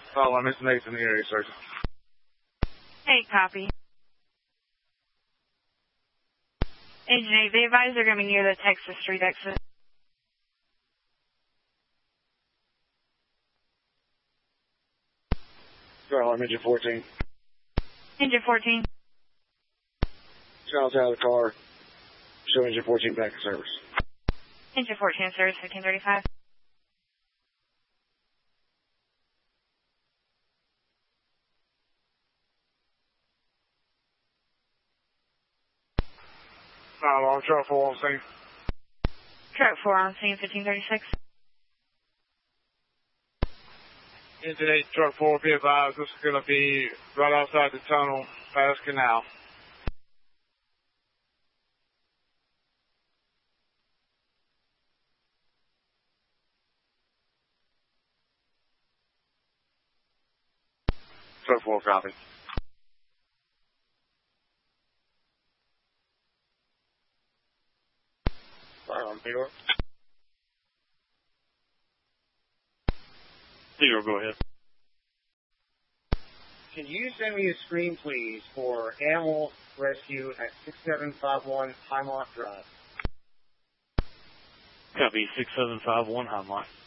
Oh, I'm Mr. Nathan in the area, sir. Hey, copy. Agent 8, the advisor going to be near the Texas Street exit. Sorry, I'm Engine 14. Engine 14. Child's out of the car. Show Engine 14 back in service. Engine 14, service 1535. I'm truck 4 on scene. Truck 4 on scene, 1536. Engine 8, truck 4, be advised, this is going to be right outside the tunnel, past canal. Truck 4, copy. Theodore. Theodore, go ahead. Can you send me a screen, please, for animal rescue at 6751 Highmont Drive? Copy, 6751 Highmont.